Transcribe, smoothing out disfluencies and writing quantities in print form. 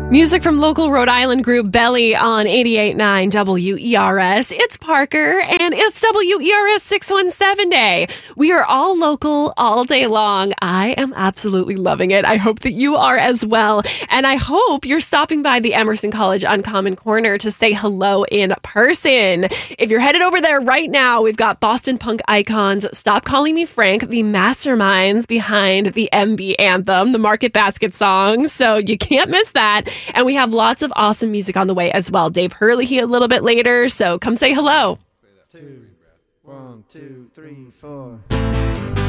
Music from local Rhode Island group Belly on 88.9 WERS. It's Parker, and it's WERS 617 Day. We are all local all day long. I am absolutely loving it. I hope that you are as well. And I hope you're stopping by the Emerson College Uncommon Corner to say hello in person. If you're headed over there right now, we've got Boston punk icons Stop Calling Me Frank, the masterminds behind the MB anthem, the Market Basket song. So you can't miss that. And we have lots of awesome music on the way as well. Dave Hurley a little bit later, so come say hello. 1, 2, 3, 4.